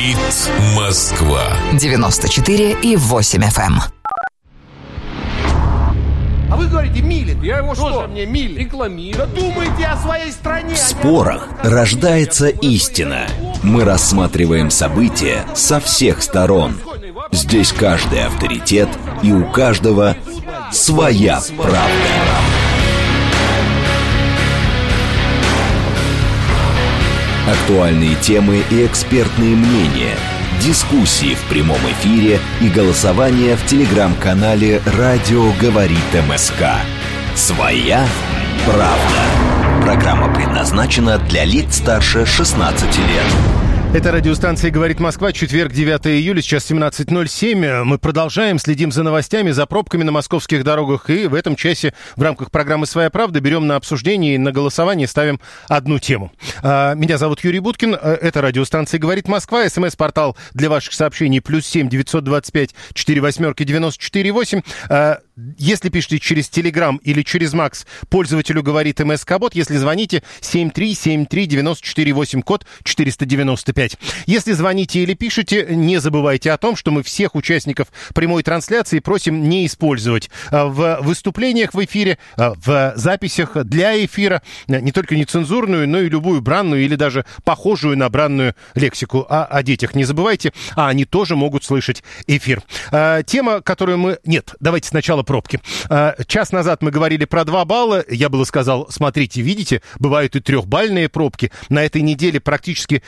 Говорит Москва. 94,8 FM. А вы говорите, милит. Я его что? Что Мне милит? Рекламирую. Да думайте о своей стране. В спорах рождается истина. Мы рассматриваем события со всех сторон. Здесь каждый авторитет, и у каждого своя правда. Актуальные темы и экспертные мнения, дискуссии в прямом эфире и голосование в телеграм-канале «Радио говорит МСК». «Своя правда». Программа предназначена для лиц старше 16 лет. Это радиостанция «Говорит Москва», четверг, 9 июля, сейчас 17:07. Мы продолжаем, следим за новостями, за пробками на московских дорогах. И в этом часе в рамках программы «Своя правда» берем на обсуждение и на голосование ставим одну тему. Меня зовут Юрий Буткин, это радиостанция «Говорит Москва», СМС-портал для ваших сообщений +7 925 48 94 8. Если пишете через Телеграм или через Макс, пользователю говорит МСК-бот. Если звоните 7373948, код 495. Если звоните или пишете, не забывайте о том, что мы всех участников прямой трансляции просим не использовать в выступлениях в эфире, в записях для эфира не только нецензурную, но и любую бранную или даже похожую на бранную лексику. О детях не забывайте, они тоже могут слышать эфир. Тема, которую мы... Нет, давайте сначала пробки. Час назад мы говорили про 2 балла. Я было сказал, смотрите, видите, бывают и 3-бальные пробки. На этой неделе практически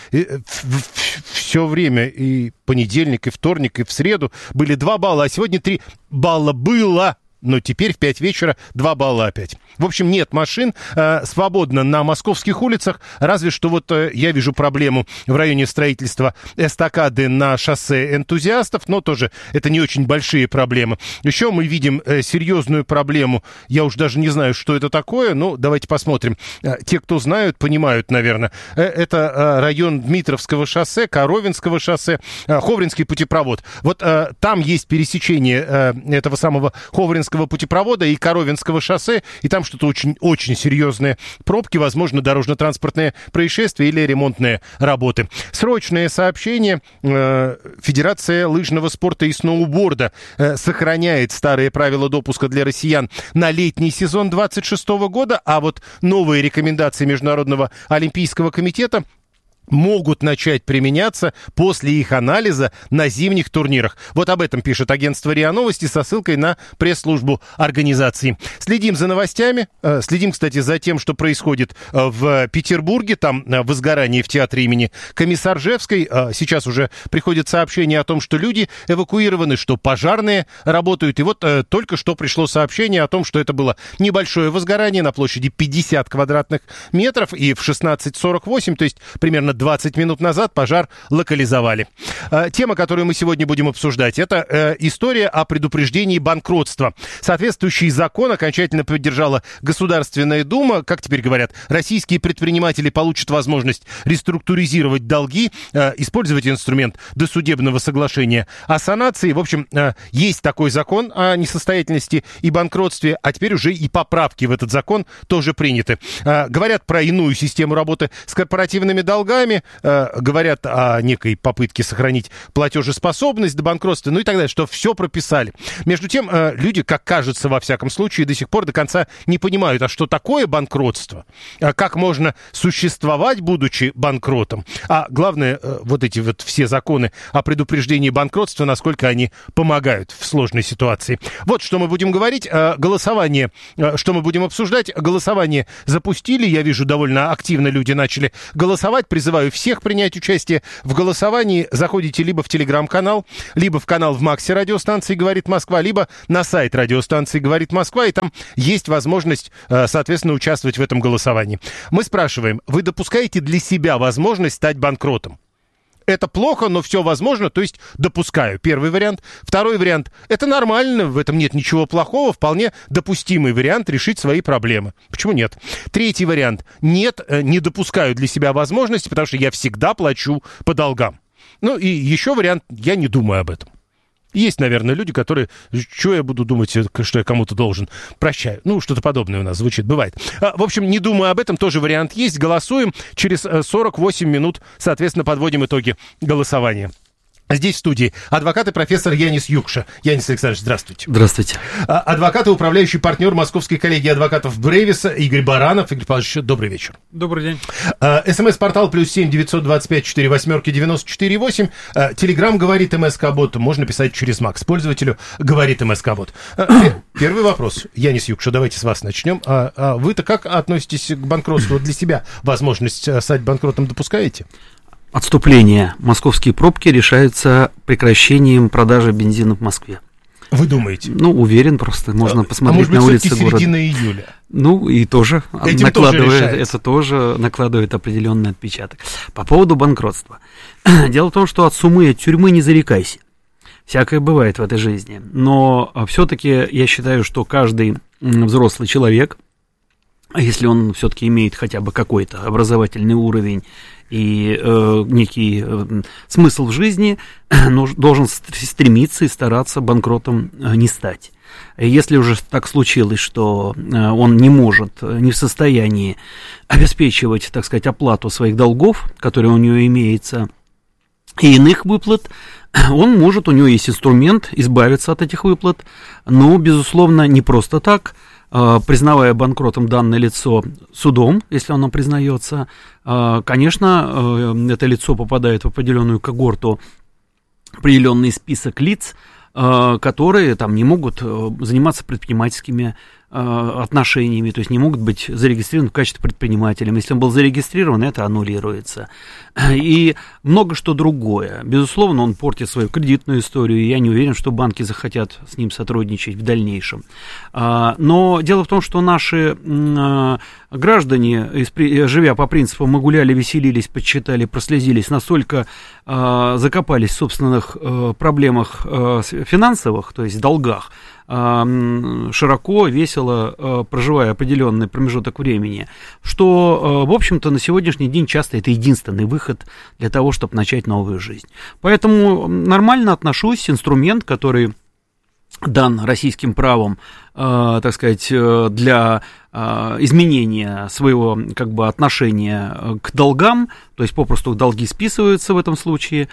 все время, и понедельник, и вторник, и в среду были 2 балла, а сегодня 3 балла было. Но теперь в 5 вечера 2 балла опять. В общем, нет машин свободно на московских улицах. Разве что вот я вижу проблему в районе строительства эстакады на шоссе Энтузиастов. Но тоже это не очень большие проблемы. Еще мы видим серьезную проблему. Я уж даже не знаю, что это такое. Но давайте посмотрим. Те, кто знают, понимают, наверное. Это район Дмитровского шоссе, Коровинского шоссе, Ховринский путепровод. Вот там есть пересечение этого самого Ховринского путепровода и Коровинского шоссе, и там что-то очень серьезные пробки, возможно, дорожно-транспортные происшествия или ремонтные работы. Срочное сообщение. Федерация лыжного спорта и сноуборда сохраняет старые правила допуска для россиян на летний сезон 2026 года, а вот новые рекомендации Международного олимпийского комитета могут начать применяться после их анализа на зимних турнирах. Вот об этом пишет агентство РИА Новости со ссылкой на пресс-службу организации. Следим за новостями. Следим, кстати, за тем, что происходит в Петербурге. Там возгорание в театре имени Комиссаржевской. Сейчас уже приходят сообщения о том, что люди эвакуированы, что пожарные работают. И вот только что пришло сообщение о том, что это было небольшое возгорание на площади 50 квадратных метров. И в 16:48, то есть примерно 20 минут назад, пожар локализовали. Тема, которую мы сегодня будем обсуждать, это история о предупреждении банкротства. Соответствующий закон окончательно поддержала Государственная Дума. Как теперь говорят, российские предприниматели получат возможность реструктуризировать долги, использовать инструмент досудебного соглашения о санации. В общем, есть такой закон о несостоятельности и банкротстве, а теперь уже и поправки в этот закон тоже приняты. Говорят про иную систему работы с корпоративными долгами, говорят о некой попытке сохранить платежеспособность до банкротства, ну и так далее, что все прописали. Между тем, люди, как кажется, во всяком случае, до сих пор до конца не понимают, а что такое банкротство, как можно существовать, будучи банкротом, а главное, вот эти вот все законы о предупреждении банкротства, насколько они помогают в сложной ситуации. Вот что мы будем говорить. Голосование, что мы будем обсуждать. Голосование запустили, я вижу, довольно активно люди начали голосовать. Призываю всех принять участие в голосовании. Заходите либо в телеграм-канал, либо в канал в Максе радиостанции «Говорит Москва», либо на сайт радиостанции «Говорит Москва», и там есть возможность, соответственно, участвовать в этом голосовании. Мы спрашиваем, вы допускаете для себя возможность стать банкротом? Это плохо, но все возможно, то есть допускаю. Первый вариант. Второй вариант. Это нормально, в этом нет ничего плохого, вполне допустимый вариант решить свои проблемы. Почему нет? Третий вариант. Нет, не допускаю для себя возможности, потому что я всегда плачу по долгам. Ну и еще вариант. Я не думаю об этом. Есть, наверное, люди, которые, что я буду думать, что я кому-то должен, прощаю. Ну, что-то подобное у нас звучит, бывает. В общем, не думаю об этом, тоже вариант есть. Голосуем. Через 48 минут, соответственно, подводим итоги голосования. Здесь в студии адвокат и профессор Янис Юкша. Янис Александрович, здравствуйте. Здравствуйте. Адвокат и управляющий партнер Московской коллегии адвокатов Брейвиса Игорь Баранов. Игорь Павлович, добрый вечер. Добрый день. СМС-портал +7 925 48 94 8. Телеграм говорит МСК-бот. Можно писать через Макс. Пользователю говорит МСК-бот. Первый вопрос. Янис Юкша, давайте с вас начнем. Вы-то как относитесь к банкротству для себя? Возможность стать банкротом допускаете? Отступление. Московские пробки решаются прекращением продажи бензина в Москве. Вы думаете? Ну, уверен просто. Можно посмотреть на улице города. Середина июля. Ну, и тоже накладывает определенный отпечаток. По поводу банкротства. Дело в том, что от сумы, от тюрьмы не зарекайся. Всякое бывает в этой жизни. Но все-таки я считаю, что каждый взрослый человек, если он все-таки имеет хотя бы какой-то образовательный уровень и некий смысл в жизни, должен стремиться и стараться банкротом не стать. Если уже так случилось, что он не может, не в состоянии обеспечивать, так сказать, оплату своих долгов, которые у него имеются, и иных выплат, он может, у него есть инструмент избавиться от этих выплат, но, безусловно, не просто так. Признавая банкротом данное лицо судом, если оно признается, конечно, это лицо попадает в определенную когорту, определенный список лиц, которые там не могут заниматься предпринимательскими отношениями, то есть не могут быть зарегистрированы в качестве предпринимателя. Если он был зарегистрирован, это аннулируется. И много что другое. Безусловно, он портит свою кредитную историю, и я не уверен, что банки захотят с ним сотрудничать в дальнейшем. Но дело в том, что наши граждане, живя по принципу «мы гуляли, веселились, подсчитали, прослезились», настолько закопались в собственных проблемах финансовых, то есть в долгах, широко, весело проживая определенный промежуток времени, что, в общем-то, на сегодняшний день часто это единственный выход для того, чтобы начать новую жизнь. Поэтому нормально отношусь, инструмент, который дан российским правом, так сказать, для изменения своего отношения к долгам, то есть попросту долги списываются в этом случае,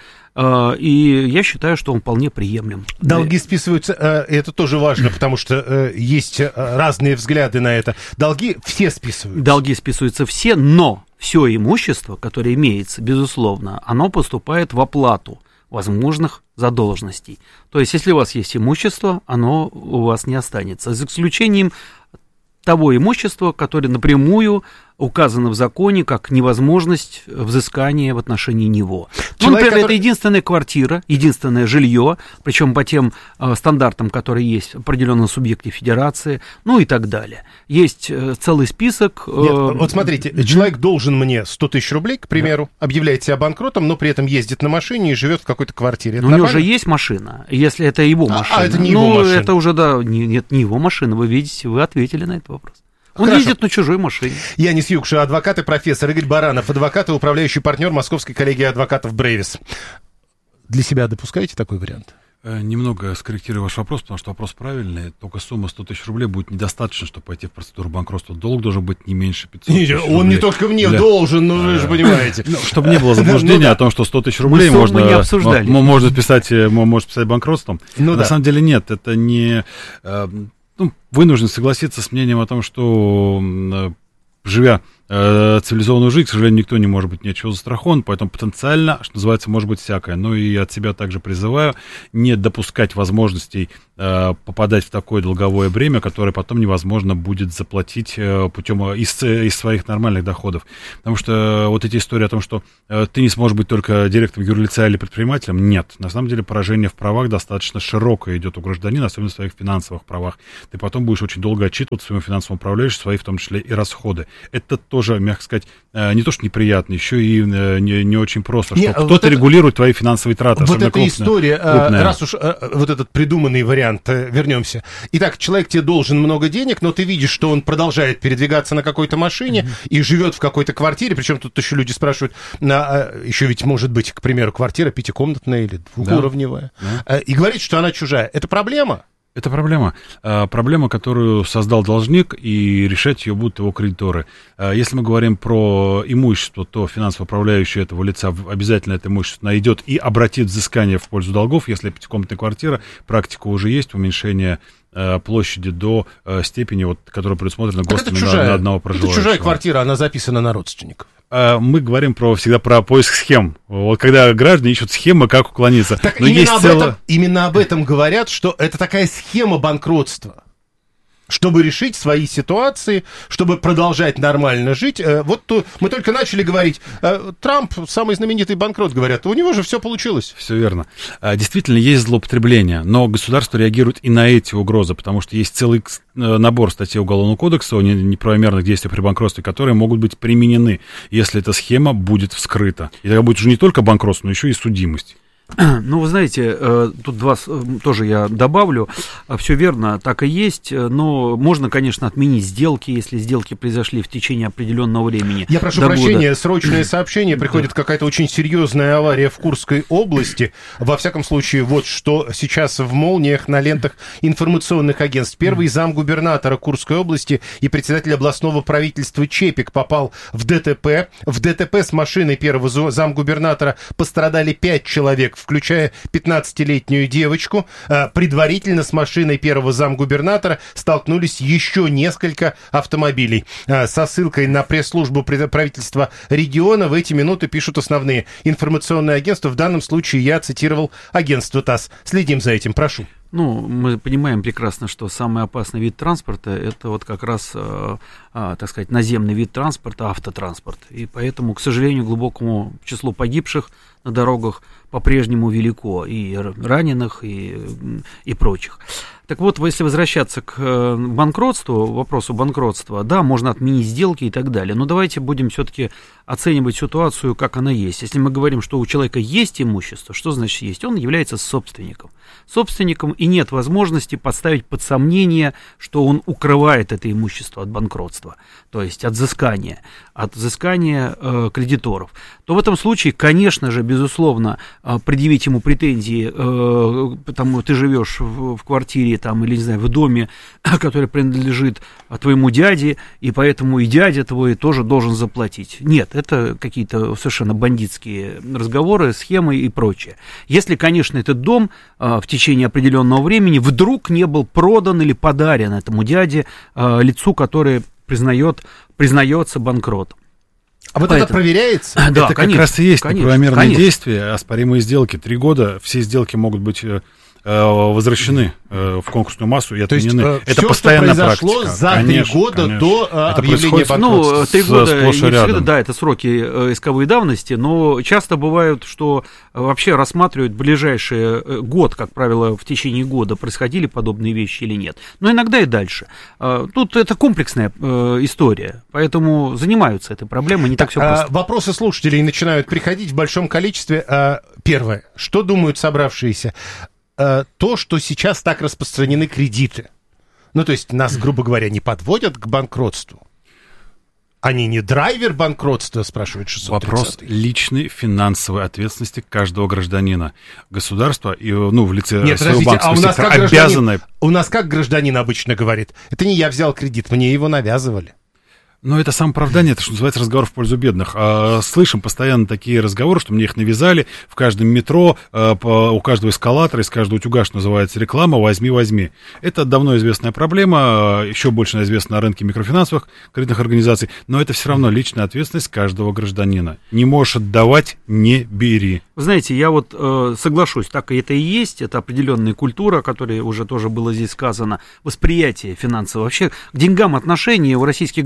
и я считаю, что он вполне приемлем. Долги списываются, это тоже важно, потому что есть разные взгляды на это. Долги все списываются. Долги списываются все, но все имущество, которое имеется, безусловно, оно поступает в оплату возможных задолженностей. То есть, если у вас есть имущество, оно у вас не останется. За исключением того имущества, которое напрямую указано в законе как невозможность взыскания в отношении него. Например, это единственная квартира, единственное жилье, причем по тем стандартам, которые есть в определенном субъекте федерации, и так далее. Есть целый список. Нет, вот смотрите, человек должен мне 100 тысяч рублей, к примеру, объявляет себя банкротом, но при этом ездит на машине и живет в какой-то квартире. У него же есть машина, если это его машина. Это не его машина. Это уже, нет, не его машина, вы видите, вы ответили на этот вопрос. Он ездит на чужой машине. Янис Юкша, адвокат и профессор. Игорь Баранов, адвокат и управляющий партнер Московской коллегии адвокатов Брейвис. Для себя допускаете такой вариант? Немного скорректирую ваш вопрос, потому что вопрос правильный. Только сумма 100 тысяч рублей будет недостаточно, чтобы пойти в процедуру банкротства. Долг должен быть не меньше 500 тысяч рублей. Он не только мне должен, вы же понимаете. Чтобы не было заблуждения о том, что 100 тысяч рублей может писать банкротством. На самом деле нет, это не... Вынужден согласиться с мнением о том, что, живя цивилизованную жизнь, к сожалению, никто не может быть ни от чего застрахован, поэтому потенциально, что называется, может быть всякое. Но и от себя также призываю не допускать возможностей попадать в такое долговое бремя, которое потом невозможно будет заплатить путем из своих нормальных доходов. Потому что вот эти истории о том, что ты не сможешь быть только директором юрлица или предпринимателем, нет. На самом деле поражение в правах достаточно широкое идет у гражданина, особенно в своих финансовых правах. Ты потом будешь очень долго отчитываться своему финансовому управляющему, свои в том числе и расходы. Это тоже тоже, мягко сказать, не то что неприятно, еще и не очень просто, что кто-то регулирует твои финансовые траты. Вот эта история, раз уж вот этот придуманный вариант, вернемся. Итак, человек тебе должен много денег, но ты видишь, что он продолжает передвигаться на какой-то машине и живет в какой-то квартире, причем тут еще люди спрашивают, еще ведь может быть, к примеру, квартира пятикомнатная или двухуровневая, и говорит, что она чужая. Это проблема? Это проблема. Проблема, которую создал должник, и решать ее будут его кредиторы. Если мы говорим про имущество, то финансово управляющий этого лица обязательно это имущество найдет и обратит взыскание в пользу долгов. Если пятикомнатная квартира, практика уже есть, уменьшение площади до степени, вот, которая предусмотрена ГОСТами на одного проживающего. Это чужая квартира, она записана на родственников. Мы говорим всегда про поиск схем. Вот когда граждане ищут схемы, как уклониться. Так но именно об этом говорят, что это такая схема банкротства. Чтобы решить свои ситуации, чтобы продолжать нормально жить. Вот мы только начали говорить, Трамп самый знаменитый банкрот, говорят, у него же все получилось. Все верно. Действительно, есть злоупотребление, но государство реагирует и на эти угрозы, потому что есть целый набор статей Уголовного кодекса о неправомерных действиях при банкротстве, которые могут быть применены, если эта схема будет вскрыта. И тогда будет уже не только банкротство, но еще и судимость. Ну, вы знаете, тут тоже я добавлю, все верно, так и есть, но можно, конечно, отменить сделки, если сделки произошли в течение определенного времени. Я прошу прощения, срочное сообщение, приходит какая-то очень серьезная авария в Курской области, во всяком случае, вот что сейчас в молниях на лентах информационных агентств. Первый замгубернатора Курской области и председатель областного правительства Чепик попал в ДТП. В ДТП с машиной первого замгубернатора пострадали 5 человек, включая 15-летнюю девочку. Предварительно с машиной первого замгубернатора столкнулись еще несколько автомобилей. Со ссылкой на пресс-службу правительства региона в эти минуты пишут основные информационные агентства. В данном случае я цитировал агентство ТАСС. Следим за этим, прошу. Ну, мы понимаем прекрасно, что самый опасный вид транспорта – это вот как раз, так сказать, наземный вид транспорта, автотранспорт. И поэтому, к сожалению, глубокому числу погибших на дорогах по-прежнему велико, и раненых, и прочих. Так вот, если возвращаться к банкротству, вопросу банкротства, да, можно отменить сделки и так далее, но давайте будем все-таки оценивать ситуацию, как она есть. Если мы говорим, что у человека есть имущество, что значит есть? Он является собственником. И нет возможности поставить под сомнение, что он укрывает это имущество от банкротства, то есть от взыскания кредиторов. То в этом случае, конечно же, безусловно, предъявить ему претензии, потому ты живешь в квартире там, или, не знаю, в доме, который принадлежит твоему дяде, и поэтому и дядя твой тоже должен заплатить. Нет, это какие-то совершенно бандитские разговоры, схемы и прочее. Если, конечно, этот дом в течение определенного времени вдруг не был продан или подарен этому дяде, лицу, которое признается банкротом. А вот это проверяется? Да, это конечно, как раз и есть неправомерные действия, оспоримые сделки. 3 года все сделки могут быть возвращены в конкурсную массу и отменены. То есть, это постоянная практика. Все произошло за 3 года до объявления банкротства. 3 года, не всегда, да, это сроки исковой давности, но часто бывает, что вообще рассматривают ближайший год, как правило, в течение года происходили подобные вещи или нет. Но иногда и дальше. Тут это комплексная история, поэтому занимаются этой проблемой, не так все просто. Вопросы слушателей начинают приходить в большом количестве. Первое. Что думают собравшиеся? То, что сейчас так распространены кредиты. Ну, то есть нас, грубо говоря, не подводят к банкротству. Они не драйвер банкротства, спрашивает 630. Вопрос личной финансовой ответственности каждого гражданина. Государство, в лице своего банковского сектора обязаны... У нас как гражданин обычно говорит? Это не я взял кредит, мне его навязывали. Но это самооправдание, это, что называется, разговор в пользу бедных. Слышим постоянно такие разговоры, что мне их навязали. В каждом метро, у каждого эскалатора, из каждого утюга, что называется, реклама «возьми». Это давно известная проблема, еще больше она известна на рынке микрофинансовых кредитных организаций, но это все равно личная ответственность каждого гражданина. Не можешь отдавать — не бери. Вы знаете, я вот соглашусь, так и это и есть, это определенная культура, о которой уже тоже было здесь сказано, восприятие финансового. Вообще к деньгам отношения у российских граждан до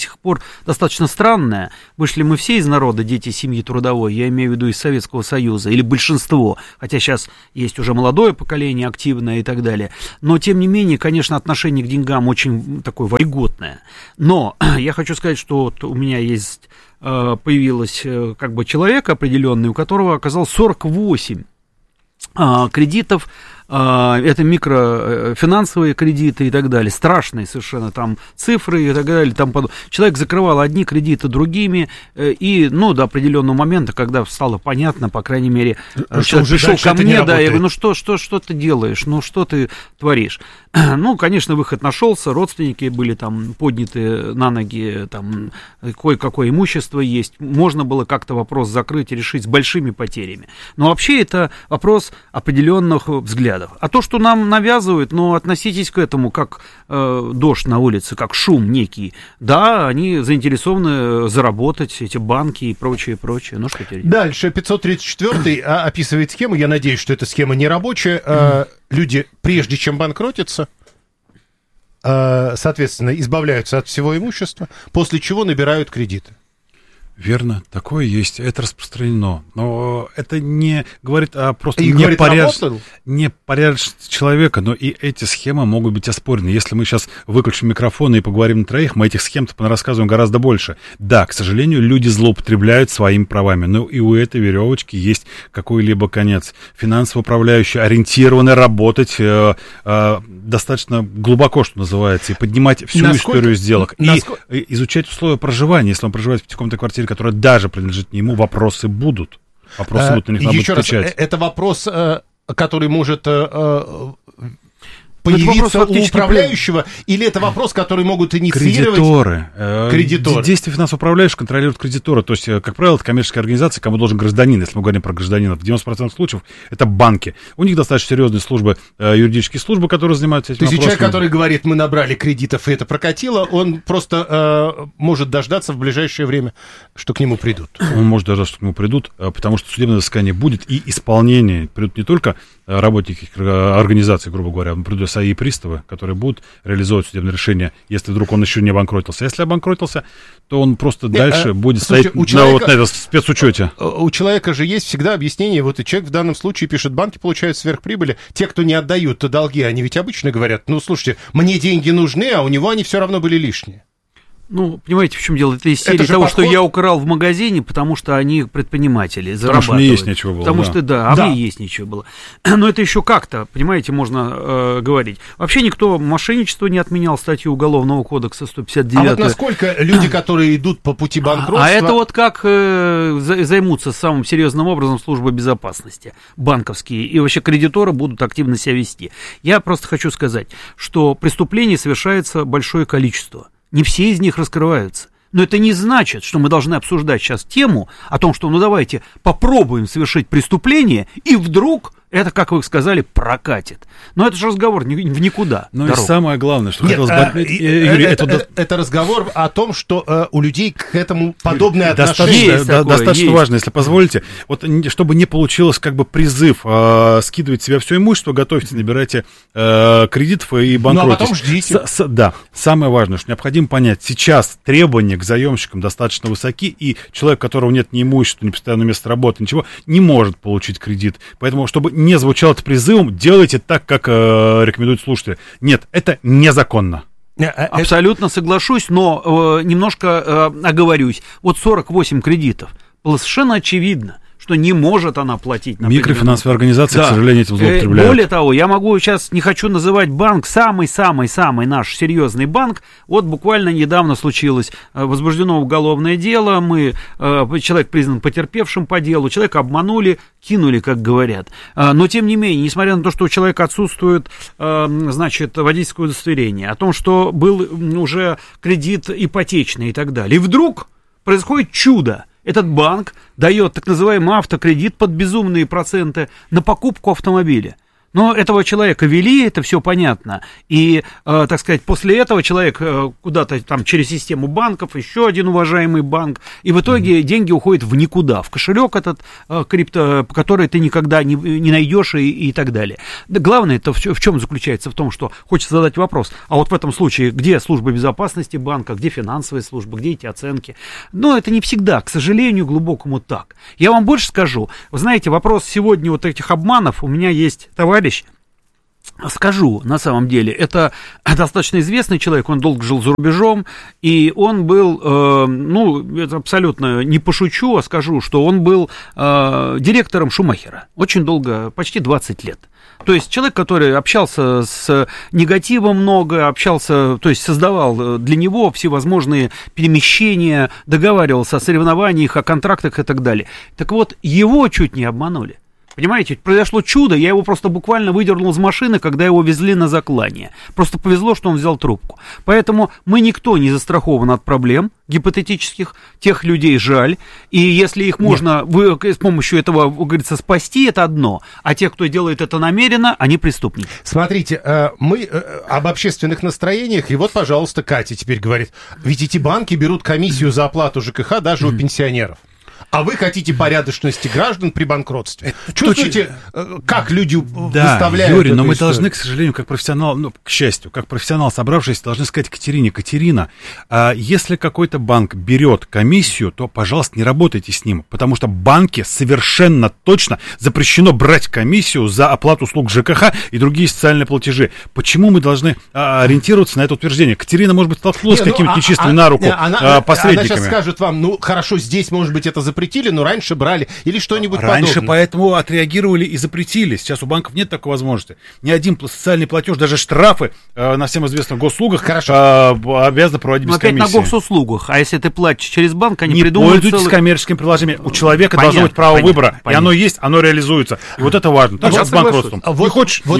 сих пор достаточно странная. Вышли мы все из народа, дети семьи трудовой, я имею в виду из Советского Союза, или большинство, хотя сейчас есть уже молодое поколение, активное и так далее. Но, тем не менее, конечно, отношение к деньгам очень такое вольготное. Но я хочу сказать, что вот у меня есть, появилось как бы человек определенный, у которого оказалось 48 кредитов. Это микрофинансовые кредиты и так далее, страшные совершенно там цифры и так далее. Человек закрывал одни кредиты другими, и, до определенного момента, когда стало понятно, по крайней мере, человек пришел ко мне, я говорю, что ты делаешь, что ты творишь? Конечно, выход нашелся, родственники были там подняты на ноги, там кое-какое имущество есть, можно было как-то вопрос закрыть и решить с большими потерями. Но вообще это вопрос определенных взглядов. А то, что нам навязывают, относитесь к этому как дождь на улице, как шум некий. Да, они заинтересованы заработать, эти банки и прочее. Что теперь? Дальше, 534-й описывает схему. Я надеюсь, что эта схема не рабочая. Люди, прежде чем банкротиться, соответственно, избавляются от всего имущества, после чего набирают кредиты. Верно, такое есть, это распространено. Но это не говорит о просто непорядочности человека, но и эти схемы могут быть оспорены. Если мы сейчас выключим микрофоны и поговорим на троих, мы этих схем-то рассказываем гораздо больше. Да, к сожалению, люди злоупотребляют своими правами, но и у этой веревочки есть какой-либо конец. Финансово управляющие ориентированы работать достаточно глубоко, что называется, и поднимать всю историю сделок. И изучать условия проживания. Если он проживает в каком-то квартире, которая даже принадлежит не ему, вопросы будут. Вопросы будут, на них надо будет отвечать. Это вопрос, который может появиться у управляющего, или это вопрос, который могут инициировать... Кредиторы. Действия финансового управляющего контролируют кредиторы. То есть, как правило, это коммерческая организация, кому должен гражданин, если мы говорим про гражданина. В 90% случаев это банки. У них достаточно серьезные службы, юридические службы, которые занимаются этим вопросом. То есть человек, который говорит, мы набрали кредитов, и это прокатило, он просто может дождаться в ближайшее время, что к нему придут. Он может дождаться, что к нему придут, потому что судебное взыскание будет, и исполнение. Придут не только работники организации, грубо говоря, придут и приставы, которые будут реализовывать судебное решение, если вдруг он еще не обанкротился. Если обанкротился, то он просто дальше будет стоять на этом спецучете. У человека же есть всегда объяснение, вот и человек в данном случае пишет, банки получают сверхприбыли, те, кто не отдают долги, они ведь обычно говорят, слушайте, мне деньги нужны, а у него они все равно были лишние. Понимаете, в чем дело? Это из серии того, что я украл в магазине, потому что они предприниматели, зарабатывают. Потому что мне есть нечего было. Потому что, мне есть нечего было. Но это еще как-то, понимаете, можно говорить. Вообще никто мошенничество не отменял, статью Уголовного кодекса 159. А вот насколько люди, которые идут по пути банкротства... А это вот как займутся самым серьезным образом службы безопасности, банковские, и вообще кредиторы будут активно себя вести. Я просто хочу сказать, что преступлений совершается большое количество. Не все из них раскрываются. Но это не значит, что мы должны обсуждать сейчас тему о том, что давайте попробуем совершить преступление, и вдруг это, как вы сказали, прокатит. Но это же разговор в никуда. Но и самое главное, что хотелось бы отметить, Юрий, это разговор о том, что у людей к этому подобное отношение. Достаточно важно, если позволите. Вот чтобы не получилось как бы призыв скидывать с себя все имущество, готовьте, набирайте кредитов и банкротитесь. А потом ждите. Да, самое важное, что необходимо понять, сейчас требования к заемщикам достаточно высоки, и человек, у которого нет ни имущества, ни постоянного места работы, ничего, не может получить кредит. Поэтому, чтобы не звучало это призывом, делайте так, как рекомендуют слушатели. Нет, это незаконно. Абсолютно соглашусь, но немножко оговорюсь. Вот 48 кредитов. Было совершенно очевидно, что не может она платить. Микрофинансовые организации, к сожалению, этим злоупотребляют. Более того, я могу сейчас, не хочу называть банк, самый-самый-самый наш серьезный банк. Вот буквально недавно случилось, возбуждено уголовное дело, человек признан потерпевшим по делу, человека обманули, кинули, как говорят. Но, тем не менее, несмотря на то, что у человека отсутствует, водительское удостоверение, о том, что был уже кредит ипотечный и так далее. И вдруг происходит чудо. Этот банк дает так называемый автокредит под безумные проценты на покупку автомобиля. Но этого человека вели, это все понятно. И, так сказать, после этого человек куда-то там через систему банков, еще один уважаемый банк, и в итоге деньги уходят в никуда, в кошелек этот крипто, который ты никогда не найдешь и так далее. Да, главное это в чем заключается? В том, что хочется задать вопрос, а вот в этом случае, где служба безопасности банка, где финансовая служба, где эти оценки? Но это не всегда, к сожалению, глубокому так. Я вам больше скажу, вы знаете, вопрос сегодня вот этих обманов, у меня есть товарищ, скажу, на самом деле, это достаточно известный человек, он долго жил за рубежом, и он был, это абсолютно не пошучу, а скажу, что он был директором Шумахера, очень долго, почти 20 лет. То есть человек, который общался с негативом много, общался, то есть создавал для него всевозможные перемещения, договаривался о соревнованиях, о контрактах и так далее. Так вот, его чуть не обманули. Понимаете, произошло чудо, я его просто буквально выдернул из машины, когда его везли на заклание. Просто повезло, что он взял трубку. Поэтому мы никто не застрахован от проблем гипотетических, тех людей жаль, и если их можно с помощью этого, как говорится, спасти, это одно, а те, кто делает это намеренно, они преступники. Смотрите, мы об общественных настроениях, и вот, пожалуйста, Катя теперь говорит, ведь эти банки берут комиссию за оплату ЖКХ даже у пенсионеров. А вы хотите порядочности граждан при банкротстве. Чувствуете, как люди выставляют Юрий, но мы должны, к сожалению, как профессионал, к счастью, как профессионал, собравшись, должны сказать Катерине: Катерина, если какой-то банк берет комиссию, то, пожалуйста, не работайте с ним, потому что банке совершенно точно запрещено брать комиссию за оплату услуг ЖКХ и другие социальные платежи. Почему мы должны ориентироваться на это утверждение? Катерина, может быть, столкнулась с каким-то нечистым на руку посредниками. Она сейчас скажет вам, хорошо, здесь, может быть, это запретили, но раньше брали или что-нибудь раньше подобное. Поэтому отреагировали и запретили. Сейчас у банков нет такой возможности. Ни один социальный платеж, даже штрафы на всем известных госуслугах обязаны проводить без комиссии. Опять на госуслугах. А если ты платишь через банк, они не придумывают... Не пользуйтесь коммерческим приложением. У человека должно быть право выбора. И оно есть, оно реализуется. И вот это важно. Так же с банкротством. Вот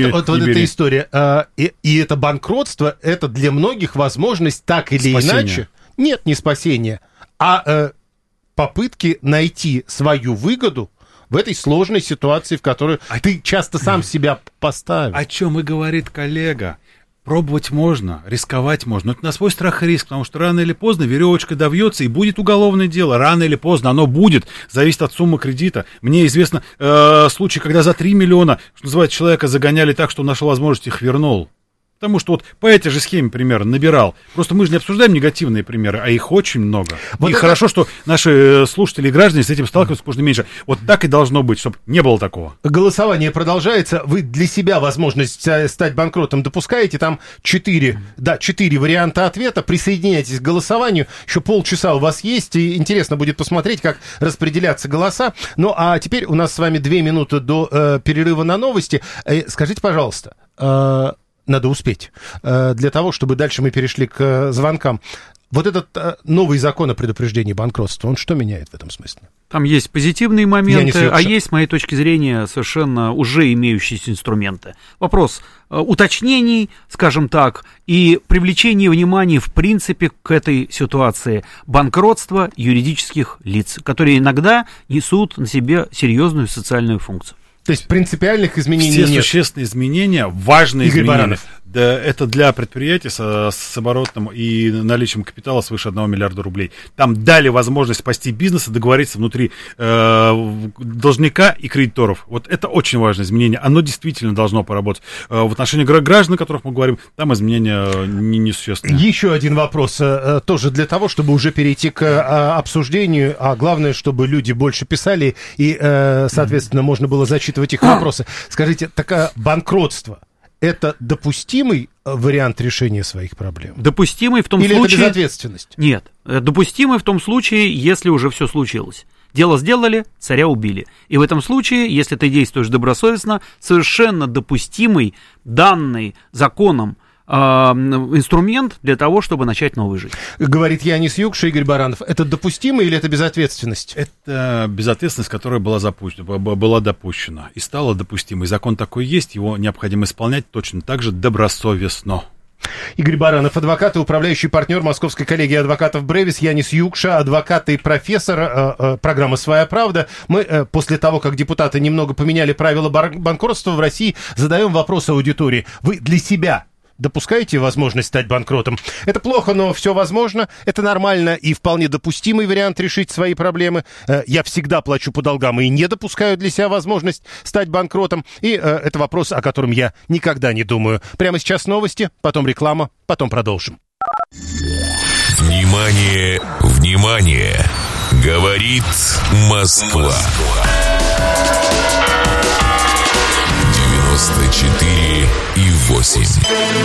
эта история. И это банкротство, это для многих возможность так или иначе... Нет, не спасение, а... попытки найти свою выгоду в этой сложной ситуации, в которую ты часто сам себя поставил. О чем и говорит коллега. Пробовать можно, рисковать можно, но это на свой страх и риск, потому что рано или поздно веревочка довьется и будет уголовное дело. Рано или поздно оно будет, зависит от суммы кредита. Мне известно случай, когда за 3 миллиона, что называется, человека загоняли так, что он нашел возможность их вернул. Потому что вот по этой же схеме примерно набирал. Просто мы же не обсуждаем негативные примеры, а их очень много. Вот и хорошо, что наши слушатели и граждане с этим сталкиваются как можно меньше. Вот так и должно быть, чтобы не было такого. Голосование продолжается. Вы для себя возможность стать банкротом допускаете? Там 4 варианта ответа. Присоединяйтесь к голосованию. Еще полчаса у вас есть. И интересно будет посмотреть, как распределяться голоса. Ну, а теперь у нас с вами 2 минуты до перерыва на новости. Скажите, пожалуйста... Надо успеть. Для того, чтобы дальше мы перешли к звонкам. Вот этот новый закон о предупреждении банкротства, он что меняет в этом смысле? Там есть позитивные моменты, а есть, с моей точки зрения, совершенно уже имеющиеся инструменты. Вопрос уточнений, скажем так, и привлечения внимания, в принципе, к этой ситуации банкротства юридических лиц, которые иногда несут на себе серьезную социальную функцию. То есть принципиальных изменений нет? Все существенные изменения, важные Игорь изменения. Баранов. Да, это для предприятий с оборотом и наличием капитала свыше 1 миллиарда рублей. Там дали возможность спасти бизнес и договориться внутри должника и кредиторов. Вот это очень важное изменение. Оно действительно должно поработать. В отношении граждан, о которых мы говорим, там изменения несущественные. Еще один вопрос, тоже для того, чтобы уже перейти к обсуждению, а главное, чтобы люди больше писали и, соответственно, можно было зачитывать их вопросы. Скажите, такое банкротство — это допустимый вариант решения своих проблем? Допустимый в том случае... Или это безответственность? Нет. Допустимый в том случае, если уже все случилось. Дело сделали, царя убили. И в этом случае, если ты действуешь добросовестно, совершенно допустимый данный законом инструмент для того, чтобы начать новую жизнь. Говорит Янис Юкша, Игорь Баранов. Это допустимо или это безответственность? Это безответственность, которая была допущена и стала допустимой. Закон такой есть, его необходимо исполнять точно так же добросовестно. Игорь Баранов, адвокат и управляющий партнер Московской коллегии адвокатов Бревис, Янис Юкша, адвокат и профессор программы «Своя правда». Мы после того, как депутаты немного поменяли правила банкротства в России, задаем вопрос аудитории. Вы для себя допускаете возможность стать банкротом? Это плохо, но все возможно. Это нормально и вполне допустимый вариант решить свои проблемы. Я всегда плачу по долгам и не допускаю для себя возможность стать банкротом. И это вопрос, о котором я никогда не думаю. Прямо сейчас новости, потом реклама, потом продолжим. Внимание, внимание! Говорит Москва. 94,8.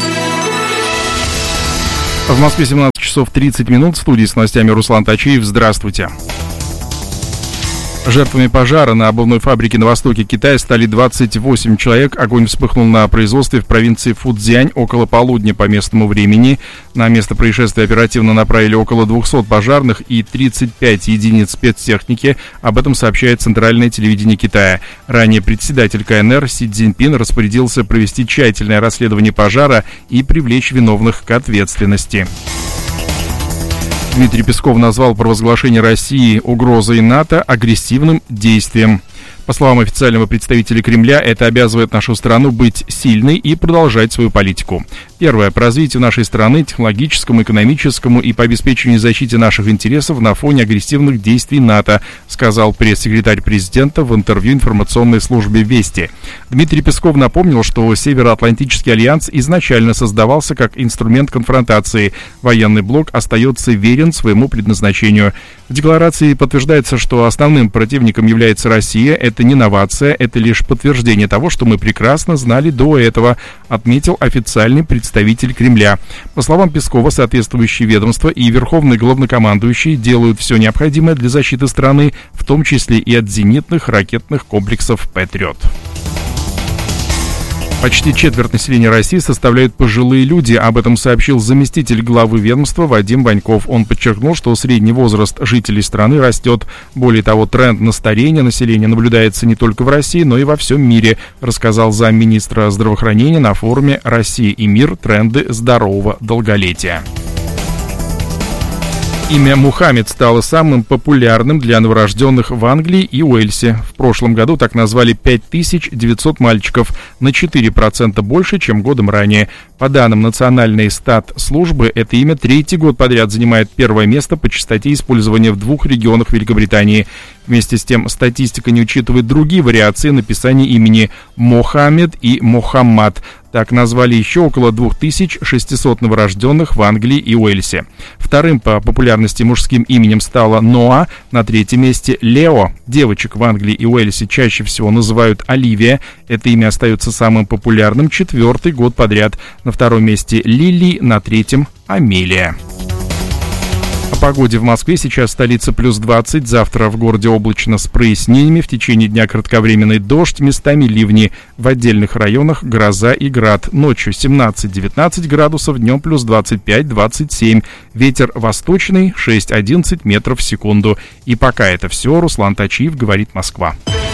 В Москве 17 часов 30 минут. В студии с новостями Руслан Тачиев. Здравствуйте. Жертвами пожара на обувной фабрике на востоке Китая стали 28 человек. Огонь вспыхнул на производстве в провинции Фуцзянь около полудня по местному времени. На место происшествия оперативно направили около 200 пожарных и 35 единиц спецтехники. Об этом сообщает Центральное телевидение Китая. Ранее председатель КНР Си Цзиньпин распорядился провести тщательное расследование пожара и привлечь виновных к ответственности. Дмитрий Песков назвал провозглашение России угрозой НАТО агрессивным действием. По словам официального представителя Кремля, это обязывает нашу страну быть сильной и продолжать свою политику. Первое. По развитию нашей страны, технологическому, экономическому и по обеспечению и защите наших интересов на фоне агрессивных действий НАТО, сказал пресс-секретарь президента в интервью информационной службе «Вести». Дмитрий Песков напомнил, что Североатлантический альянс изначально создавался как инструмент конфронтации. Военный блок остается верен своему предназначению. В декларации подтверждается, что основным противником является Россия. Это не новация, это лишь подтверждение того, что мы прекрасно знали до этого, отметил официальный представитель Кремля. По словам Пескова, соответствующие ведомства и верховный главнокомандующий делают все необходимое для защиты страны, в том числе и от зенитных ракетных комплексов «Патриот». Почти четверть населения России составляют пожилые люди. Об этом сообщил заместитель главы ведомства Вадим Баньков. Он подчеркнул, что средний возраст жителей страны растет. Более того, тренд на старение населения наблюдается не только в России, но и во всем мире, рассказал замминистра здравоохранения на форуме «Россия и мир. Тренды здорового долголетия». Имя Мухаммед стало самым популярным для новорожденных в Англии и Уэльсе. В прошлом году так назвали 5900 мальчиков, на 4% больше, чем годом ранее. По данным Национальной статслужбы, это имя третий год подряд занимает первое место по частоте использования в 2 регионах Великобритании. Вместе с тем, статистика не учитывает другие вариации написания имени Мохаммед и Мохаммад. Так назвали еще около 2600 новорожденных в Англии и Уэльсе. Вторым по популярности мужским именем стало Ноа, на третьем месте Лео. Девочек в Англии и Уэльсе чаще всего называют Оливия. Это имя остается самым популярным 4-й год подряд. На втором месте Лили, на третьем Амелия. О погоде в Москве. Сейчас столица плюс 20, завтра в городе облачно с прояснениями, в течение дня кратковременный дождь, местами ливни, в отдельных районах гроза и град. Ночью 17-19 градусов, днем плюс 25-27, ветер восточный 6-11 метров в секунду. И пока это все, Руслан Тачиев, говорит Москва.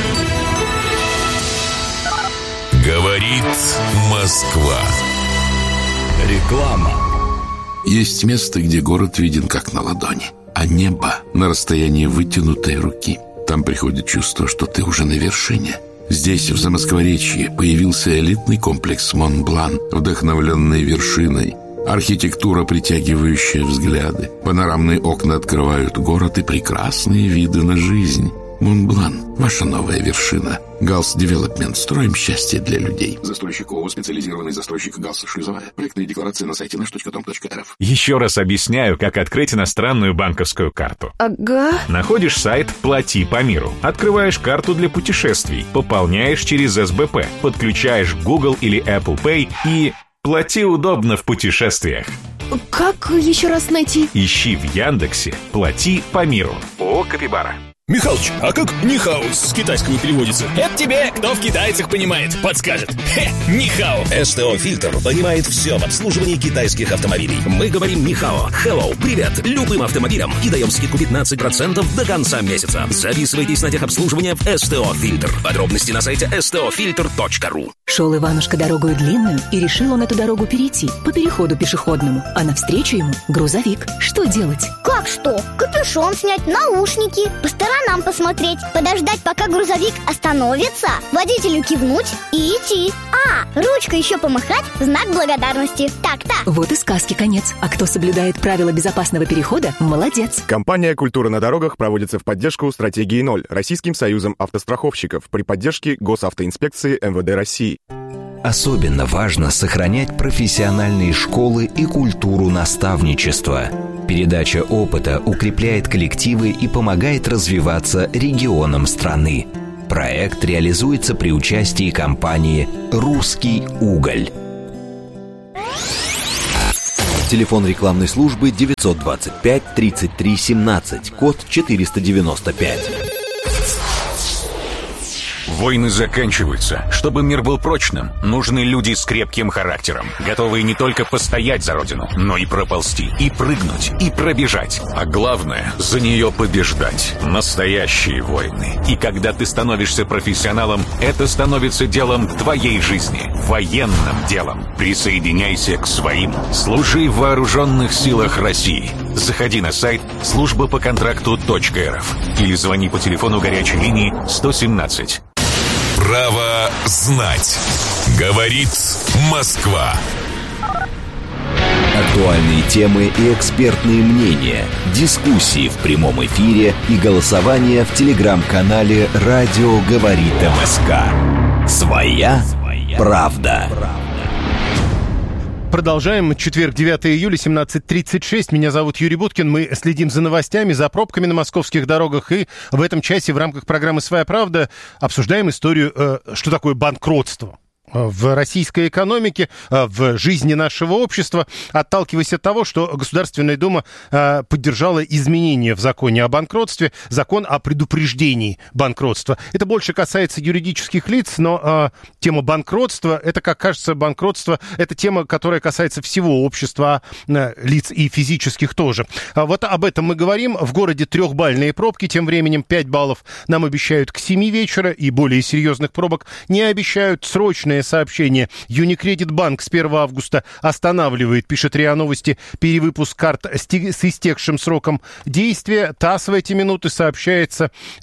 Говорит Москва. Реклама. Есть место, где город виден как на ладони, а небо на расстоянии вытянутой руки. Там приходит чувство, что ты уже на вершине. Здесь, в Замоскворечье, появился элитный комплекс Монблан, вдохновленный вершиной. Архитектура, притягивающая взгляды. Панорамные окна открывают город и прекрасные виды на жизнь. Монблан – ваша новая вершина. Галс Девелопмент. Строим счастье для людей. Застройщик ООО «Специализированный застройщик Галс Шлюзовая». Проектные декларации на сайте nаш.com.рф. Еще раз объясняю, как открыть иностранную банковскую карту. Ага. Находишь сайт «Плати по миру». Открываешь карту для путешествий. Пополняешь через СБП. Подключаешь Google или Apple Pay и... Плати удобно в путешествиях. Как еще раз найти? Ищи в Яндексе «Плати по миру». ООО «Капибара». Михалыч, а как нихао с китайского переводится? Это тебе, кто в китайцах понимает, подскажет. Нихао. СТО «Фильтр» понимает все в обслуживании китайских автомобилей. Мы говорим нихао, hello, привет, любым автомобилям и даем скидку 15% до конца месяца. Записывайтесь на техобслуживание в СТО «Фильтр». Подробности на сайте stofilter.ru. Шел Иванушка дорогую длинную, и решил он эту дорогу перейти по переходу пешеходному. А навстречу ему грузовик. Что делать? Как что? Капюшон снять, наушники, по сторонам посмотреть, подождать, пока грузовик остановится, водителю кивнуть и идти. Ручкой еще помахать в знак благодарности. Так-так. Вот и сказки конец. А кто соблюдает правила безопасного перехода, молодец. Компания «Культура на дорогах» проводится в поддержку стратегии 0 Российским союзом автостраховщиков при поддержке Госавтоинспекции МВД России. Особенно важно сохранять профессиональные школы и культуру наставничества. Передача опыта укрепляет коллективы и помогает развиваться регионам страны. Проект реализуется при участии компании «Русский уголь». Телефон рекламной службы 925 33 17, код 495. Войны заканчиваются. Чтобы мир был прочным, нужны люди с крепким характером, готовые не только постоять за родину, но и проползти, и прыгнуть, и пробежать. А главное, за нее побеждать. Настоящие войны. И когда ты становишься профессионалом, это становится делом твоей жизни. Военным делом. Присоединяйся к своим. Служи в вооруженных силах России. Заходи на сайт службапоконтракту.рф или звони по телефону горячей линии 117. Право знать. Говорит Москва. Актуальные темы и экспертные мнения, дискуссии в прямом эфире и голосование в телеграм-канале «Радио говорит МСК». Своя правда. Продолжаем. Четверг, 9 июля, 17:36. Меня зовут Юрий Буткин. Мы следим за новостями, за пробками на московских дорогах. И в этом часе в рамках программы «Своя правда» обсуждаем историю, что такое банкротство в российской экономике, в жизни нашего общества, отталкиваясь от того, что Государственная Дума поддержала изменения в законе о банкротстве, закон о предупреждении банкротства. Это больше касается юридических лиц, но тема банкротства, это, как кажется, банкротство, это тема, которая касается всего общества, лиц и физических тоже. Вот об этом мы говорим. В городе трехбальные пробки, тем временем 5 баллов нам обещают к 7 вечера, и более серьезных пробок не обещают. Срочные сообщение. Юникредит Банк с 1 августа останавливает, пишет РИА Новости, перевыпуск карт с истекшим сроком действия. ТАСС в эти минуты сообщает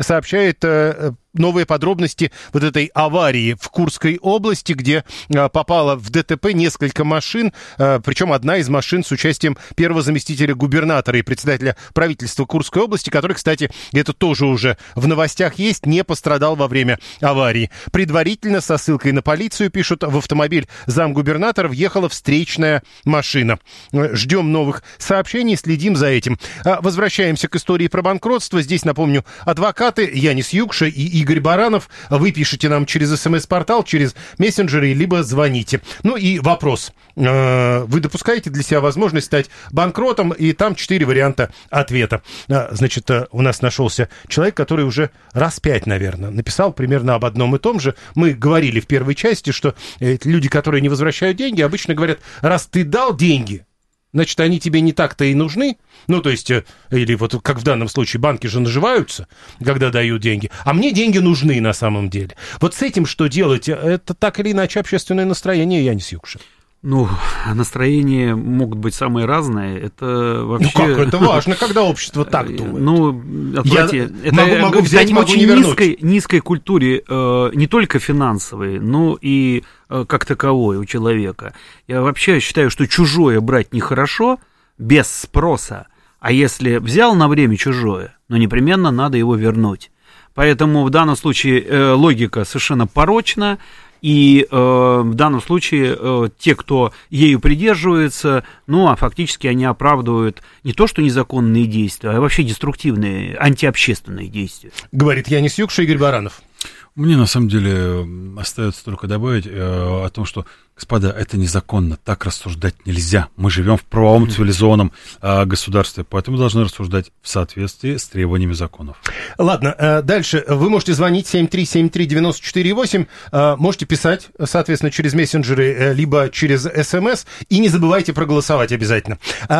новые подробности вот этой аварии в Курской области, где попало в ДТП несколько машин, причем одна из машин с участием первого заместителя губернатора и председателя правительства Курской области, который, кстати, это тоже уже в новостях есть, не пострадал во время аварии. Предварительно, со ссылкой на полицию, пишут, в автомобиль замгубернатора въехала встречная машина. Ждем новых сообщений, следим за этим. Возвращаемся к истории про банкротство. Здесь, напомню, адвокаты Янис Юкша и Игорь Баранов. Вы пишете нам через СМС-портал, через мессенджеры, либо звоните. Ну и вопрос. Вы допускаете для себя возможность стать банкротом? И там 4 варианта ответа. Значит, у нас нашелся человек, который уже раз 5, наверное, написал примерно об одном и том же. Мы говорили в первой части, что люди, которые не возвращают деньги, обычно говорят, раз ты дал деньги, значит, они тебе не так-то и нужны. Ну, то есть, или вот как в данном случае, банки же наживаются, когда дают деньги. А мне деньги нужны на самом деле. Вот с этим что делать? Это так или иначе общественное настроение, Янис Юкша. Ну, настроения могут быть самые разные. Это вообще... Ну как, это важно, когда общество так думает. Ну, это могу взять, могу не вернуть. Низкой культуре, не только финансовой, но и как таковой у человека. Я вообще считаю, что чужое брать нехорошо, без спроса. А если взял на время чужое, ну, непременно надо его вернуть. Поэтому в данном случае логика совершенно порочна. И в данном случае те, кто ею придерживается, ну, а фактически они оправдывают не то что незаконные действия, а вообще деструктивные, антиобщественные действия. Говорит Янис Юкша, Игорь Баранов. Мне, на самом деле, остается только добавить о том, что, господа, это незаконно, так рассуждать нельзя. Мы живем в правовом цивилизованном государстве, поэтому должны рассуждать в соответствии с требованиями законов. Ладно, дальше. Вы можете звонить 7373948, можете писать, соответственно, через мессенджеры, либо через СМС, и не забывайте проголосовать обязательно.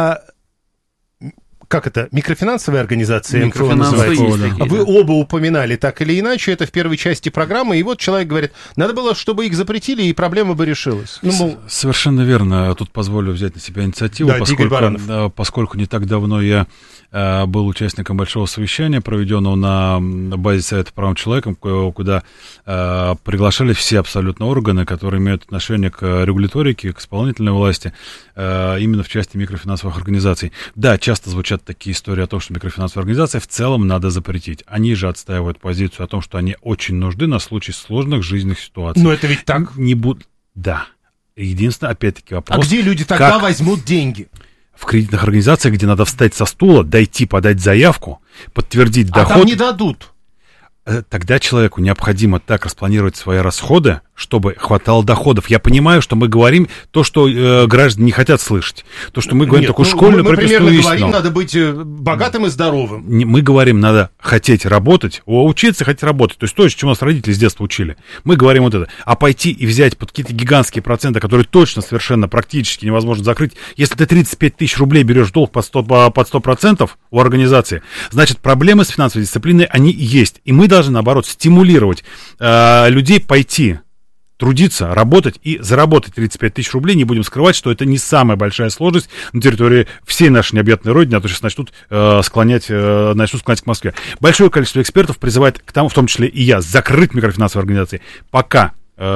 Как это? Микрофинансовая организация МФО называется? Вы оба упоминали так или иначе, это в первой части программы, и вот человек говорит, надо было, чтобы их запретили, и проблема бы решилась. Совершенно верно. Тут позволю взять на себя инициативу, поскольку не так давно я был участником большого совещания, проведенного на базе Совета по правам человека, куда приглашали все абсолютно органы, которые имеют отношение к регуляторике, к исполнительной власти, именно в части микрофинансовых организаций. Да, часто звучат такие истории о том, что микрофинансовые организации в целом надо запретить. Они же отстаивают позицию о том, что они очень нужны на случай сложных жизненных ситуаций. Но это ведь так? Да. Единственное, опять-таки, вопрос... А где люди тогда возьмут деньги? В кредитных организациях, где надо встать со стула, дойти, подать заявку, подтвердить доход... А там не дадут. Тогда человеку необходимо так распланировать свои расходы, чтобы хватало доходов. Я понимаю, что мы говорим то, что граждане не хотят слышать. То, что мы говорим такую школьную прописную истину. Мы говорим, надо быть богатым и здоровым. Мы говорим, надо хотеть работать, учиться хотеть работать. То есть то, чему нас родители с детства учили. Мы говорим вот это. А пойти и взять под какие-то гигантские проценты, которые точно совершенно практически невозможно закрыть. Если ты 35 тысяч рублей берешь долг под 100% у организации, значит, проблемы с финансовой дисциплиной, они есть. И мы должны, наоборот, стимулировать людей пойти трудиться, работать и заработать 35 тысяч рублей. Не будем скрывать, что это не самая большая сложность на территории всей нашей необъятной родины, а то сейчас начнут склонять к Москве. Большое количество экспертов призывает к тому, в том числе и я, закрыть микрофинансовые организации, пока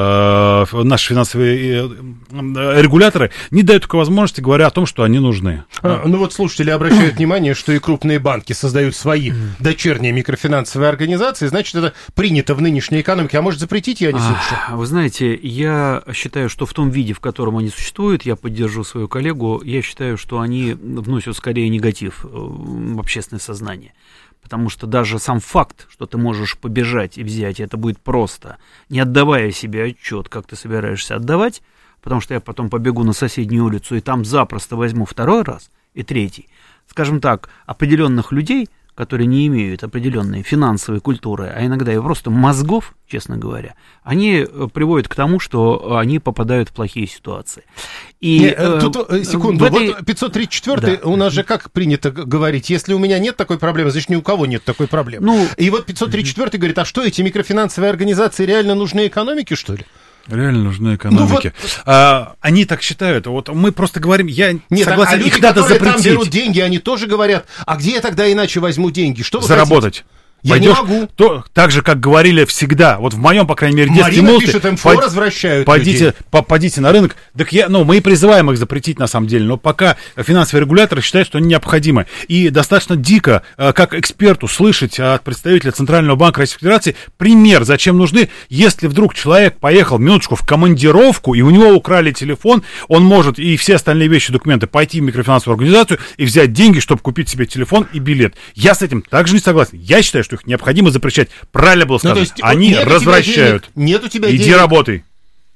наши финансовые регуляторы не дают такой возможности, говоря о том, что они нужны. Ну вот слушатели обращают внимание, что и крупные банки создают свои дочерние микрофинансовые организации, значит, это принято в нынешней экономике. А может, запретить, я не слышу? Вы знаете, я считаю, что в том виде, в котором они существуют, я поддержу свою коллегу, я считаю, что они вносят скорее негатив в общественное сознание. Потому что даже сам факт, что ты можешь побежать и взять, это будет просто, не отдавая себе отчет, как ты собираешься отдавать, потому что я потом побегу на соседнюю улицу и там запросто возьму второй раз и третий. Скажем так, определенных людей, которые не имеют определенной финансовой культуры, а иногда и просто мозгов, честно говоря, они приводят к тому, что они попадают в плохие ситуации. И, тут, секунду, вот 534-й, да. У нас же как принято говорить, если у меня нет такой проблемы, значит, ни у кого нет такой проблемы. И вот 534-й говорит, а что, эти микрофинансовые организации реально нужны экономике, что ли? Реально нужны экономики. Они так считают. Вот мы просто говорим, я согласен, люди, их надо запретить. Там берут деньги, они тоже говорят, а где я тогда иначе возьму деньги? Что вы заработать. Хотите? Я не могу. Так же, как говорили всегда, вот в моем, по крайней мере, детстве Марина пишет, МФО возвращают Пойдите на рынок. Так мы и призываем их запретить, на самом деле, но пока финансовые регуляторы считают, что они необходимы. И достаточно дико, как эксперту, слышать от представителя Центрального банка Российской Федерации пример, зачем нужны, если вдруг человек поехал, минуточку, в командировку, и у него украли телефон, он может и все остальные вещи, документы, пойти в микрофинансовую организацию и взять деньги, чтобы купить себе телефон и билет. Я с этим также не согласен. Я считаю, что их необходимо запрещать. Правильно было сказано. Они развращают. Нет у тебя денег. Иди работай.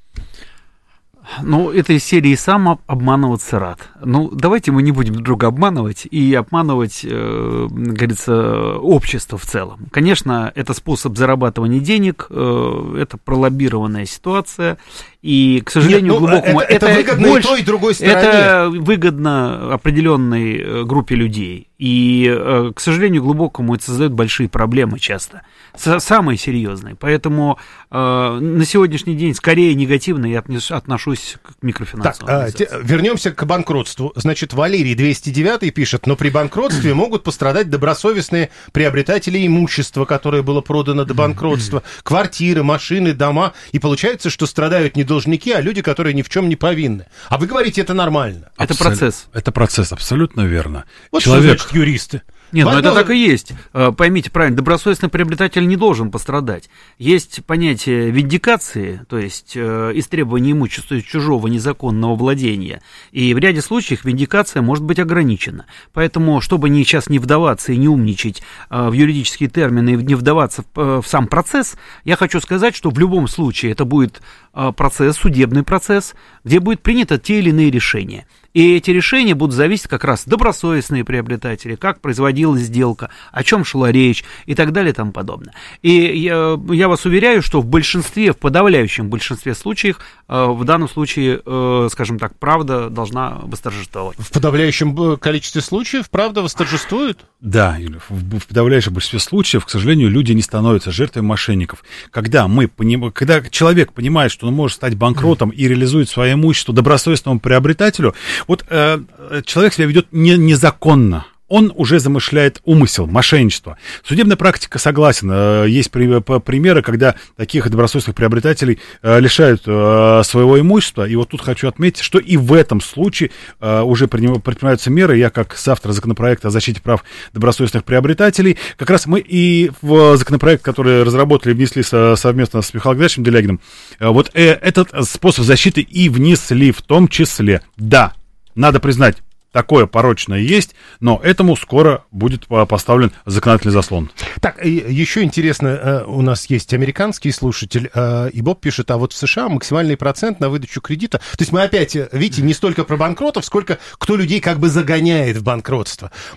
Ну, это из серии «Сам обманываться рад». Ну, давайте мы не будем друг друга обманывать и обманывать, говорится, общество в целом. Конечно, это способ зарабатывания денег, это пролоббированная ситуация, и, к сожалению, глубокому... Это выгодно больше, и той, и другой стороне. Это выгодно определенной группе людей, и, к сожалению, глубокому это создает большие проблемы часто, самые серьезные. Поэтому на сегодняшний день скорее негативно я отношусь к микрофинансовым организациям. Вернемся к банкротству. Значит, Валерий 209 пишет, но при банкротстве могут пострадать добросовестные приобретатели имущества, которое было продано до банкротства, квартиры, машины, дома, и получается, что страдают не должники, а люди, которые ни в чем не повинны. А вы говорите, это нормально. Это процесс. Это процесс, абсолютно верно. Вот человек... что значит юристы. Нет, но это так и есть. Поймите правильно, добросовестный приобретатель не должен пострадать. Есть понятие виндикации, то есть истребование имущества чужого незаконного владения. И в ряде случаев виндикация может быть ограничена. Поэтому, чтобы сейчас не вдаваться и не умничать в юридические термины, и не вдаваться в сам процесс, я хочу сказать, что в любом случае это будет процесс, судебный процесс, где будут приняты те или иные решения. И эти решения будут зависеть как раз добросовестные приобретатели, как производилась сделка, о чем шла речь и так далее и тому подобное. И я вас уверяю, что в подавляющем большинстве случаев, в данном случае, скажем так, правда должна восторжествовать. В подавляющем количестве случаев правда восторжествует? Да, Юля, в подавляющем большинстве случаев, к сожалению, люди не становятся жертвами мошенников. Когда человек понимает, что он может стать банкротом и реализует свое имущество добросовестному приобретателю, вот человек себя ведет незаконно. Он уже замышляет умысел, мошенничество. Судебная практика согласен. Есть примеры, когда таких добросовестных приобретателей лишают своего имущества. И вот тут хочу отметить, что и в этом случае уже предпринимаются меры. Я, как соавтор законопроекта о защите прав добросовестных приобретателей, как раз мы и в законопроект, который разработали и внесли совместно с Михаилом Геннадьевичем Делягиным, вот этот способ защиты и внесли в том числе. Да, надо признать, такое порочное есть, но этому скоро будет поставлен законодательный заслон. Так, еще интересно, у нас есть американский слушатель, и Боб пишет, а вот в США максимальный процент на выдачу кредита. То есть мы опять, видите, не столько про банкротов, сколько кто людей как бы загоняет в банкротство.